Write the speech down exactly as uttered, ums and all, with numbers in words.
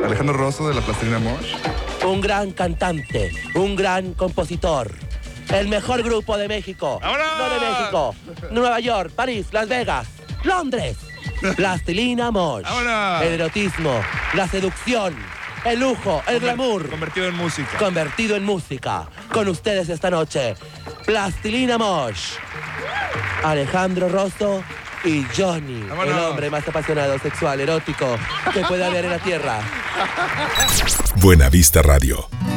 Alejandro Rosso de la Plastilina Mosh. Un gran cantante, un gran compositor. El mejor grupo de México. ¡Vámonos! No de México. Nueva York, París, Las Vegas, Londres. Plastilina Mosh. ¡Vámonos! El erotismo, la seducción, el lujo, el Conver- glamour. Convertido en música. Convertido en música. Con ustedes esta noche, Plastilina Mosh, Alejandro Rosso y Johnny, ¡Vámonos! el hombre más apasionado, sexual, erótico que puede haber en la tierra. Buena Vista Radio.